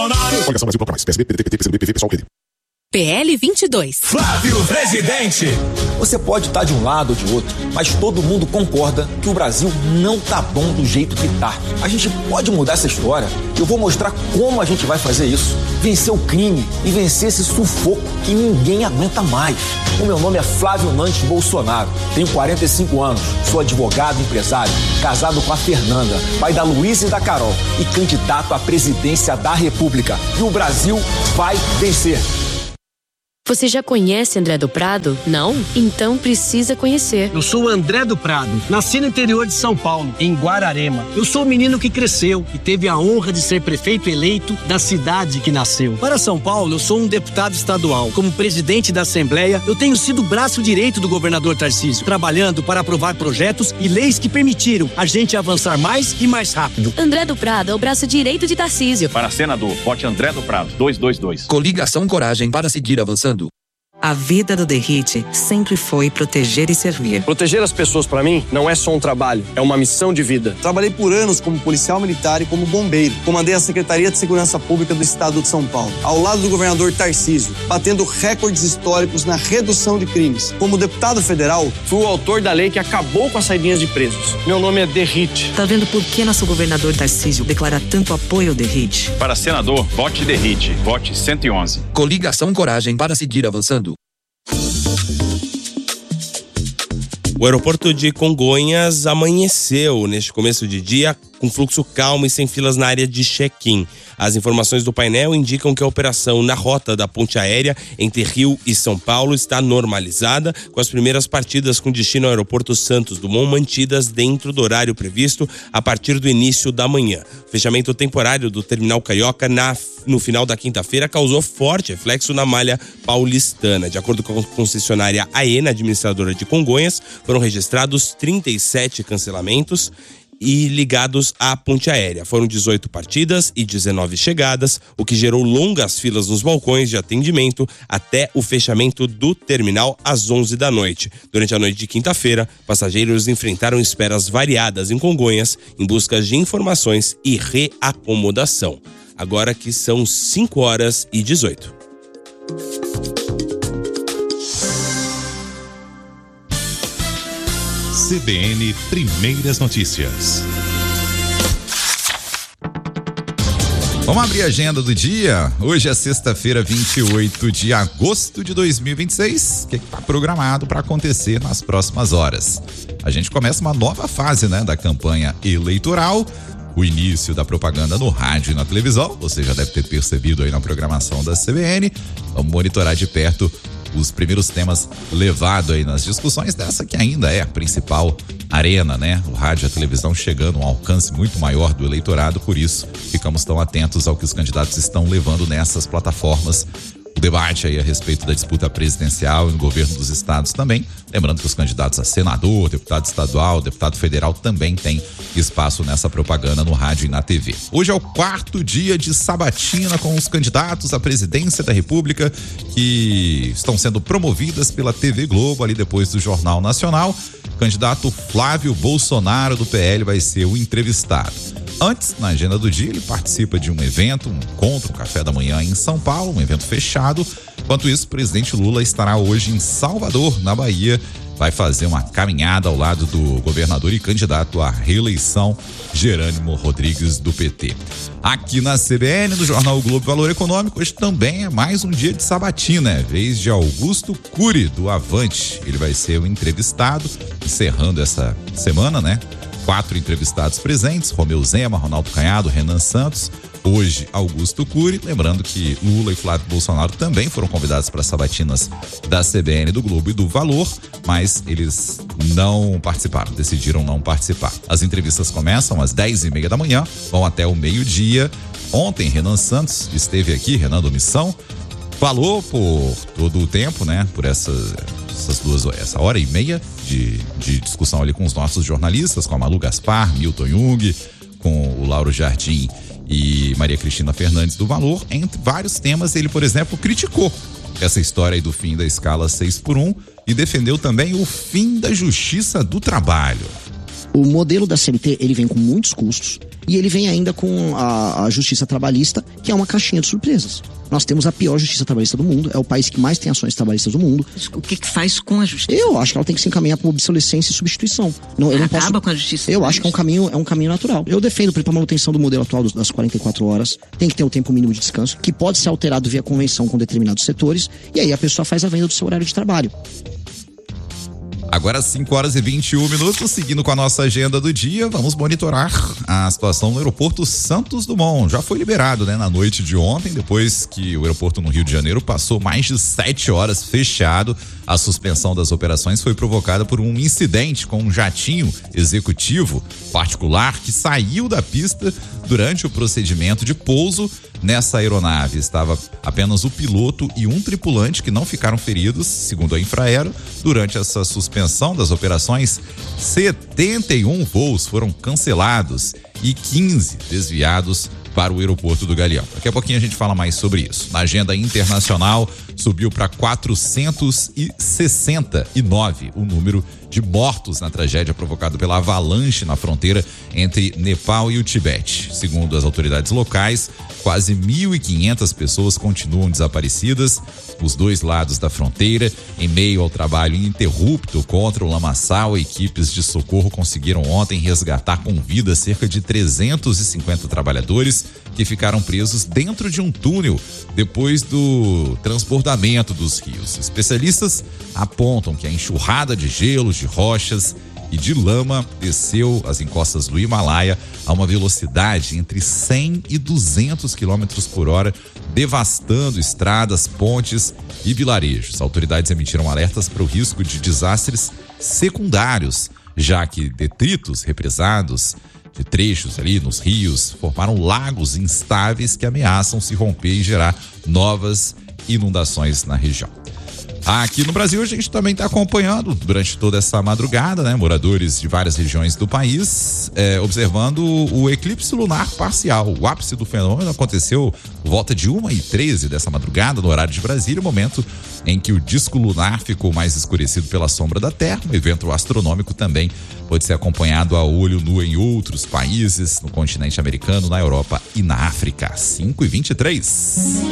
Coligação Brasil Bloco Mais, PSB, PDT, PT, PCdoB, PV, PSOL, PD. PL 22. Flávio Presidente. Você pode estar de um lado ou de outro, mas todo mundo concorda que o Brasil não tá bom do jeito que tá. A gente pode mudar essa história. Eu vou mostrar como a gente vai fazer isso. Vencer o crime e vencer esse sufoco que ninguém aguenta mais. O meu nome é Flávio Nantes Bolsonaro. Tenho 45 anos, sou advogado, empresário, casado com a Fernanda, pai da Luísa e da Carol e candidato à presidência da República. E o Brasil vai vencer. Você já conhece André do Prado? Não? Então precisa conhecer. Eu sou André do Prado, nasci no interior de São Paulo, em Guararema. Eu sou o menino que cresceu e teve a honra de ser prefeito eleito da cidade que nasceu. Para São Paulo, eu sou um deputado estadual. Como presidente da Assembleia, eu tenho sido o braço direito do governador Tarcísio, trabalhando para aprovar projetos e leis que permitiram a gente avançar mais e mais rápido. André do Prado é o braço direito de Tarcísio. Para senador, vote André do Prado, 222. Coligação Coragem para seguir avançando. A vida do DERRIT sempre foi proteger e servir. Proteger as pessoas, para mim, não é só um trabalho, é uma missão de vida. Trabalhei por anos como policial militar e como bombeiro. Comandei a Secretaria de Segurança Pública do Estado de São Paulo, ao lado do governador Tarcísio, batendo recordes históricos na redução de crimes. Como deputado federal, fui o autor da lei que acabou com as saidinhas de presos. Meu nome é DERRIT. Tá vendo por que nosso governador Tarcísio declara tanto apoio ao DERRIT? Para senador, vote DERRIT, vote 111. Coligação Coragem para seguir avançando. O aeroporto de Congonhas amanheceu neste começo de dia com fluxo calmo e sem filas na área de check-in. As informações do painel indicam que a operação na rota da ponte aérea entre Rio e São Paulo está normalizada, com as primeiras partidas com destino ao aeroporto Santos Dumont mantidas dentro do horário previsto a partir do início da manhã. O fechamento temporário do terminal Carioca no final da quinta-feira causou forte reflexo na malha paulistana. De acordo com a concessionária AENA, administradora de Congonhas, foram registrados 37 cancelamentos e ligados à ponte aérea. Foram 18 partidas e 19 chegadas, o que gerou longas filas nos balcões de atendimento até o fechamento do terminal às 11 da noite. Durante a noite de quinta-feira, passageiros enfrentaram esperas variadas em Congonhas em busca de informações e reacomodação. Agora que são 5h18. CBN Primeiras Notícias. Vamos abrir a agenda do dia. Hoje é sexta-feira, 28 de agosto de 2026. O que está programado para acontecer nas próximas horas? A gente começa uma nova fase, da campanha eleitoral. O início da propaganda no rádio e na televisão. Você já deve ter percebido aí na programação da CBN. Vamos monitorar de perto os primeiros temas levados aí nas discussões dessa que ainda é a principal arena, O rádio e a televisão chegando a um alcance muito maior do eleitorado, por isso ficamos tão atentos ao que os candidatos estão levando nessas plataformas. O debate aí a respeito da disputa presidencial e no governo dos estados também. Lembrando que os candidatos a senador, deputado estadual, deputado federal também têm espaço nessa propaganda no rádio e na TV. Hoje é o 4º dia de sabatina com os candidatos à presidência da República que estão sendo promovidas pela TV Globo ali depois do Jornal Nacional. O candidato Flávio Bolsonaro do PL vai ser o entrevistado. Antes, na agenda do dia, ele participa de um evento, um encontro, um café da manhã em São Paulo, um evento fechado. Enquanto isso, o presidente Lula estará hoje em Salvador, na Bahia. Vai fazer uma caminhada ao lado do governador e candidato à reeleição, Jerônimo Rodrigues, do PT. Aqui na CBN, no Jornal O Globo Valor Econômico, hoje também é mais um dia de sabatina, vez de Augusto Cury, do Avante. Ele vai ser o entrevistado, encerrando essa semana, 4 entrevistados presentes: Romeu Zema, Ronaldo Caiado, Renan Santos. Hoje, Augusto Cury. Lembrando que Lula e Flávio Bolsonaro também foram convidados para as sabatinas da CBN, do Globo e do Valor, mas eles não participaram, decidiram não participar. As entrevistas começam às 10h30 da manhã, vão até o meio-dia. Ontem, Renan Santos esteve aqui, Renan do Missão, falou por todo o tempo, por essa hora e meia de discussão ali com os nossos jornalistas, com a Malu Gaspar, Milton Jung, com o Lauro Jardim e Maria Cristina Fernandes do Valor. Entre vários temas, ele, por exemplo, criticou essa história aí do fim da escala 6x1 e defendeu também o fim da justiça do trabalho. O modelo da CLT, ele vem com muitos custos. E ele vem ainda com a justiça trabalhista, que é uma caixinha de surpresas. Nós temos a pior justiça trabalhista do mundo, é o país que mais tem ações trabalhistas do mundo. O que faz com a justiça? Eu acho que ela tem que se encaminhar para obsolescência e substituição. Acaba com a justiça? Eu acho que é um caminho natural. Eu defendo para a manutenção do modelo atual das 44 horas, tem que ter o tempo mínimo de descanso, que pode ser alterado via convenção com determinados setores, e aí a pessoa faz a venda do seu horário de trabalho. Agora 5h21, seguindo com a nossa agenda do dia, vamos monitorar a situação no aeroporto Santos Dumont. Já foi liberado, né, na noite de ontem, depois que o aeroporto no Rio de Janeiro passou mais de 7 horas fechado. A suspensão das operações foi provocada por um incidente com um jatinho executivo particular que saiu da pista durante o procedimento de pouso. Nessa aeronave estava apenas o piloto e um tripulante que não ficaram feridos, segundo a Infraero. Durante essa suspensão das operações, 71 voos foram cancelados e 15 desviados para o aeroporto do Galeão. Daqui a pouquinho a gente fala mais sobre isso. Na agenda internacional, subiu para 469 o número de mortos na tragédia provocada pela avalanche na fronteira entre Nepal e o Tibete. Segundo as autoridades locais, quase 1.500 pessoas continuam desaparecidas nos dois lados da fronteira. Em meio ao trabalho ininterrupto contra o lamaçal, equipes de socorro conseguiram ontem resgatar com vida cerca de 350 trabalhadores que ficaram presos dentro de um túnel depois do transbordamento dos rios. Especialistas apontam que a enxurrada de gelos, de rochas e de lama desceu as encostas do Himalaia a uma velocidade entre 100 e 200 km por hora, devastando estradas, pontes e vilarejos. Autoridades emitiram alertas para o risco de desastres secundários, já que detritos represados de trechos ali nos rios formaram lagos instáveis que ameaçam se romper e gerar novas inundações na região. Aqui no Brasil a gente também está acompanhando durante toda essa madrugada, né? Moradores de várias regiões do país observando o eclipse lunar parcial. O ápice do fenômeno aconteceu por volta de 1h13 dessa madrugada no horário de Brasília, momento em que o disco lunar ficou mais escurecido pela sombra da Terra. O evento astronômico também pode ser acompanhado a olho nu em outros países, no continente americano, na Europa e na África. 5h23.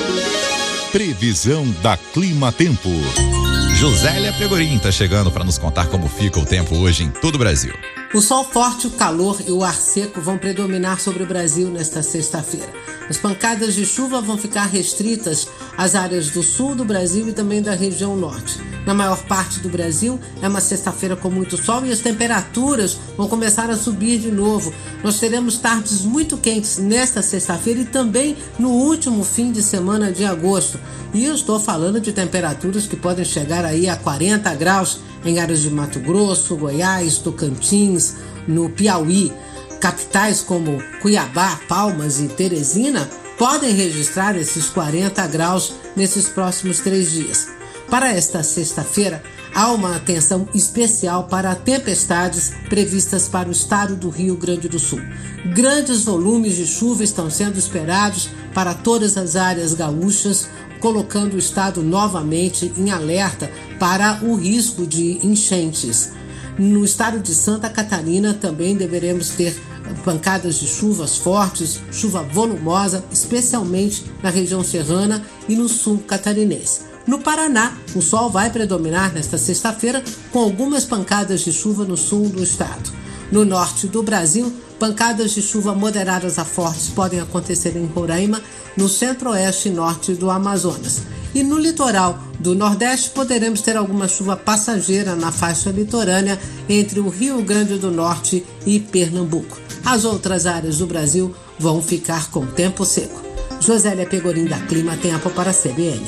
Previsão da Clima Tempo. Josélia Pegorim está chegando para nos contar como fica o tempo hoje em todo o Brasil. O sol forte, o calor e o ar seco vão predominar sobre o Brasil nesta sexta-feira. As pancadas de chuva vão ficar restritas às áreas do sul do Brasil e também da região norte. Na maior parte do Brasil, é uma sexta-feira com muito sol e as temperaturas vão começar a subir de novo. Nós teremos tardes muito quentes nesta sexta-feira e também no último fim de semana de agosto. E eu estou falando de temperaturas que podem chegar aí a 40 graus em áreas de Mato Grosso, Goiás, Tocantins, no Piauí. Capitais como Cuiabá, Palmas e Teresina podem registrar esses 40 graus nesses próximos 3 dias. Para esta sexta-feira, há uma atenção especial para tempestades previstas para o estado do Rio Grande do Sul. Grandes volumes de chuva estão sendo esperados para todas as áreas gaúchas, colocando o estado novamente em alerta para o risco de enchentes. No estado de Santa Catarina também deveremos ter pancadas de chuvas fortes, chuva volumosa, especialmente na região serrana e no sul catarinense. No Paraná, o sol vai predominar nesta sexta-feira com algumas pancadas de chuva no sul do estado. No norte do Brasil, pancadas de chuva moderadas a fortes podem acontecer em Roraima, no centro-oeste e norte do Amazonas. E no litoral do Nordeste poderemos ter alguma chuva passageira na faixa litorânea entre o Rio Grande do Norte e Pernambuco. As outras áreas do Brasil vão ficar com tempo seco. Josélia Pegorim da Clima Tempo para a CBN.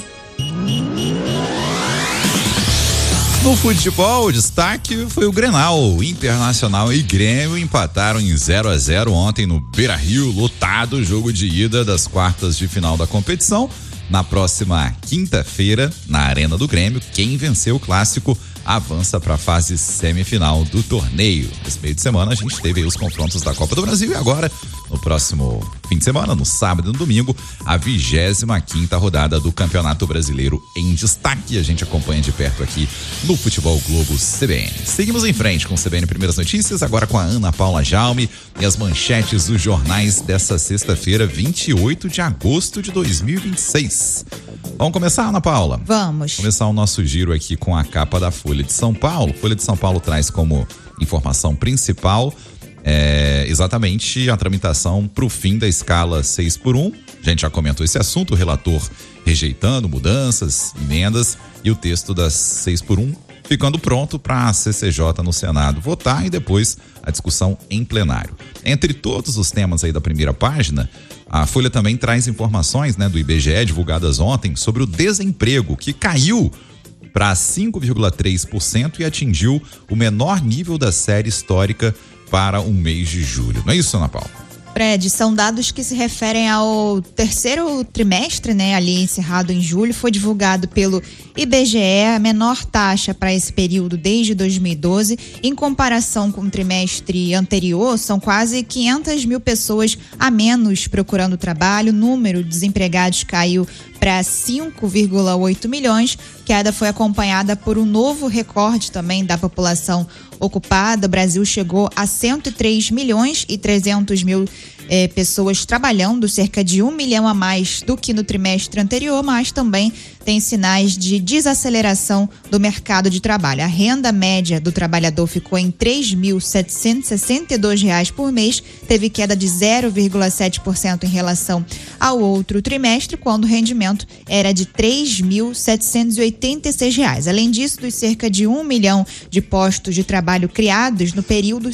No futebol, o destaque foi o Grenal. Internacional e Grêmio empataram em 0-0 ontem no Beira-Rio, lotado, jogo de ida das quartas de final da competição. Na próxima quinta-feira, na Arena do Grêmio, quem venceu o clássico avança para a fase semifinal do torneio. Nesse meio de semana a gente teve aí os confrontos da Copa do Brasil e agora no próximo fim de semana, no sábado e no domingo, a 25ª rodada do Campeonato Brasileiro em Destaque. A gente acompanha de perto aqui no Futebol Globo CBN. Seguimos em frente com o CBN Primeiras Notícias, agora com a Ana Paula Jaume e as manchetes dos jornais dessa sexta-feira, 28 de agosto de 2026. Vamos começar, Ana Paula? Vamos. Começar o nosso giro aqui com a capa da Folha de São Paulo. Folha de São Paulo traz como informação principal exatamente a tramitação para o fim da escala 6x1. A gente já comentou esse assunto, o relator rejeitando mudanças, emendas e o texto das 6x1 ficando pronto para a CCJ no Senado votar e depois a discussão em plenário. Entre todos os temas aí da primeira página, a Folha também traz informações, do IBGE divulgadas ontem sobre o desemprego, que caiu para 5,3% e atingiu o menor nível da série histórica para o mês de julho. Não é isso, Ana Paula? Fred, são dados que se referem ao terceiro trimestre, ali encerrado em julho. Foi divulgado pelo IBGE a menor taxa para esse período desde 2012. Em comparação com o trimestre anterior, são quase 500 mil pessoas a menos procurando trabalho. O número de desempregados caiu para 5,8 milhões. Queda foi acompanhada por um novo recorde também da população ocupada. O Brasil chegou a 103 milhões e 300 mil pessoas trabalhando, cerca de 1 milhão a mais do que no trimestre anterior, mas também tem sinais de desaceleração do mercado de trabalho. A renda média do trabalhador ficou em R$ 3.762 por mês, teve queda de 0,7% em relação ao outro trimestre, quando o rendimento era de R$ 3.786. Além disso, dos cerca de 1 milhão de postos de trabalho criados no período,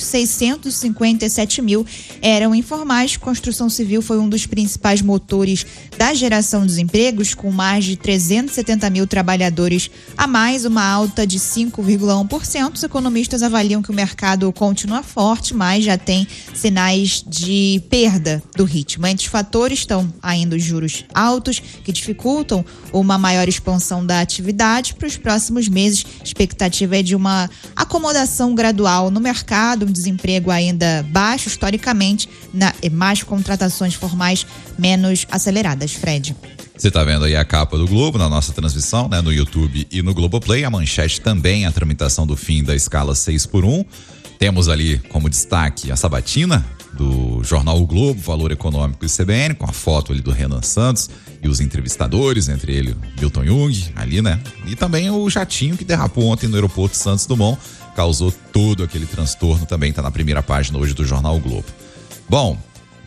657 mil eram informais. Construção civil foi um dos principais motores da geração dos empregos, com mais de 370 mil trabalhadores a mais, uma alta de 5,1%. Os economistas avaliam que o mercado continua forte, mas já tem sinais de perda do ritmo. Entre os fatores estão ainda os juros altos, que dificultam uma maior expansão da atividade. Para os próximos meses, a expectativa é de uma acomodação gradual no mercado, um desemprego ainda baixo, historicamente, mais contratações formais menos aceleradas. Fred. Você está vendo aí a capa do Globo na nossa transmissão, no YouTube e no Globoplay. A manchete também, a tramitação do fim da escala 6x1. Temos ali como destaque a sabatina do jornal O Globo, Valor Econômico e CBN, com a foto ali do Renan Santos e os entrevistadores, entre ele o Milton Jung, ali, E também o jatinho que derrapou ontem no aeroporto Santos Dumont, causou todo aquele transtorno, também está na primeira página hoje do jornal O Globo. Bom,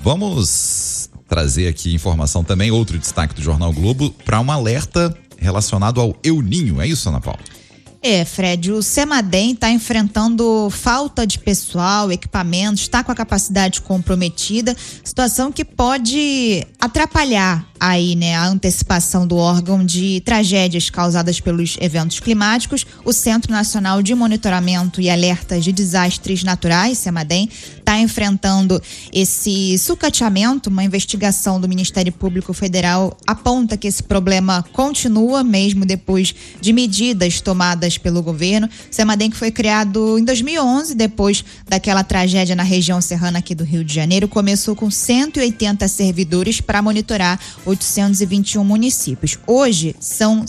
vamos trazer aqui informação também, outro destaque do jornal O Globo, para um alerta relacionado ao El Ninho. É isso, Ana Paula? Fred, o Semadem está enfrentando falta de pessoal, equipamentos, está com a capacidade comprometida, situação que pode atrapalhar aí, a antecipação do órgão de tragédias causadas pelos eventos climáticos. O Centro Nacional de Monitoramento e Alertas de Desastres Naturais, Semadem, está enfrentando esse sucateamento. Uma investigação do Ministério Público Federal aponta que esse problema continua mesmo depois de medidas tomadas pelo governo. O Semadem, que foi criado em 2011, depois daquela tragédia na região serrana aqui do Rio de Janeiro, começou com 180 servidores para monitorar 821 municípios. Hoje, são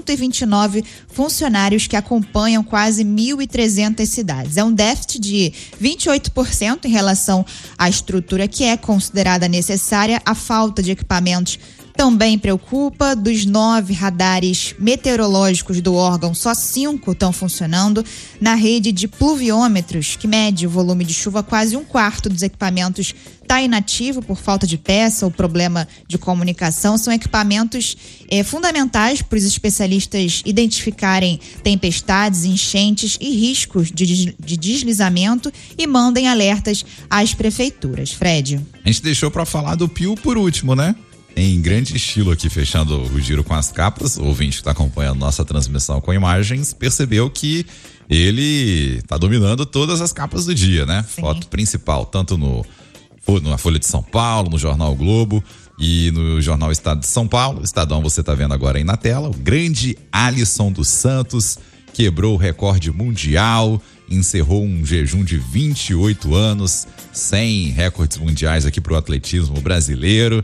129 funcionários que acompanham quase 1.300 cidades. É um déficit de 28% em relação à estrutura que é considerada necessária. A falta de equipamentos também preocupa. Dos 9 radares meteorológicos do órgão, só 5 estão funcionando. Na rede de pluviômetros, que mede o volume de chuva, quase um quarto dos equipamentos está inativo por falta de peça ou problema de comunicação. São equipamentos fundamentais para os especialistas identificarem tempestades, enchentes e riscos de deslizamento e mandem alertas às prefeituras. Fred. A gente deixou para falar do Pio por último, Em grande estilo aqui, fechando o giro com as capas. O ouvinte que está acompanhando nossa transmissão com imagens percebeu que ele está dominando todas as capas do dia, Sim. Foto principal, tanto na Folha de São Paulo, no jornal o Globo e no jornal Estado de São Paulo. O Estadão você está vendo agora aí na tela. O grande Alisson dos Santos quebrou o recorde mundial encerrou um jejum de 28 anos, 100 recordes mundiais aqui pro atletismo brasileiro.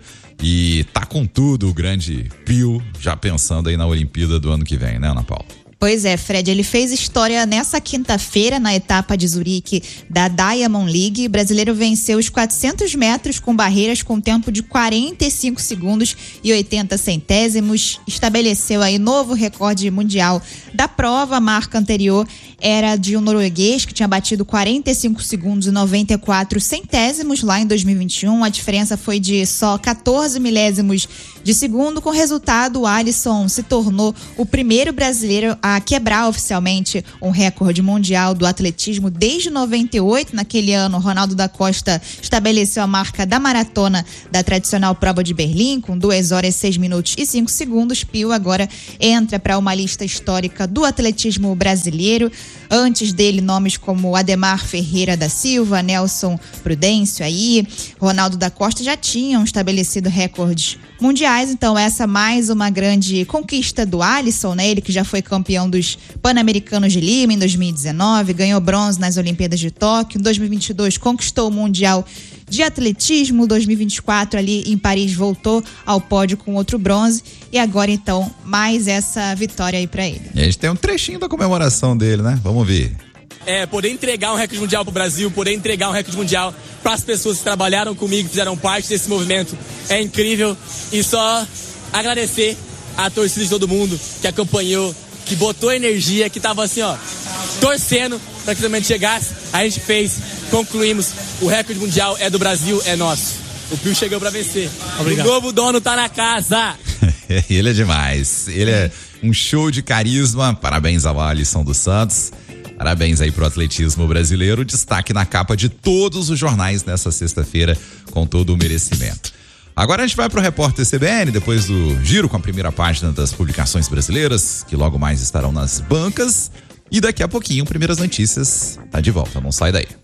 E tá com tudo o grande Pio, já pensando aí na Olimpíada do ano que vem, né, Ana Paula? Pois é, Fred, ele fez história nessa quinta-feira na etapa de Zurique da Diamond League. O brasileiro venceu os 400 metros com barreiras com tempo de 45 segundos e 80 centésimos. Estabeleceu aí novo recorde mundial da prova. A marca anterior era de um norueguês que tinha batido 45 segundos e 94 centésimos lá em 2021. A diferença foi de só 14 milésimos de segundo. Com o resultado, o Alisson se tornou o primeiro brasileiro a quebrar oficialmente um recorde mundial do atletismo desde 98. Naquele ano, Ronaldo da Costa estabeleceu a marca da maratona da tradicional prova de Berlim, com 2 horas, 6 minutos e 5 segundos. Pio agora entra para uma lista histórica do atletismo brasileiro. Antes dele, nomes como Ademar Ferreira da Silva, Nelson Prudêncio aí, Ronaldo da Costa já tinham estabelecido recordes mundiais. Então essa mais uma grande conquista do Alisson, né? Ele que já foi campeão dos Pan-Americanos de Lima em 2019, ganhou bronze nas Olimpíadas de Tóquio, em 2022 conquistou o Mundial de Atletismo, 2024 ali em Paris voltou ao pódio com outro bronze e agora então mais essa vitória aí pra ele. E a gente tem um trechinho da comemoração dele, né? Vamos ver. Poder entregar um recorde mundial pro Brasil, poder entregar um recorde mundial para as pessoas que trabalharam comigo, que fizeram parte desse movimento, é incrível. E só agradecer a torcida de todo mundo que acompanhou, que botou energia, que tava assim, ó, torcendo para que esse momento chegasse. A gente fez, concluímos, o recorde mundial é do Brasil, é nosso. O Pio chegou para vencer. Obrigado. O novo dono tá na casa. Ele é demais, ele é um show de carisma. Parabéns ao Alisson dos Santos. Parabéns aí pro atletismo brasileiro. Destaque na capa de todos os jornais nessa sexta-feira, com todo o merecimento. Agora a gente vai pro Repórter CBN, depois do giro com a primeira página das publicações brasileiras, que logo mais estarão nas bancas. E daqui a pouquinho, Primeiras Notícias tá de volta, não sai daí.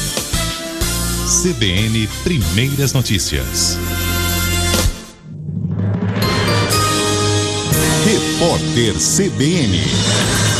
CBN Primeiras Notícias. Repórter CBN.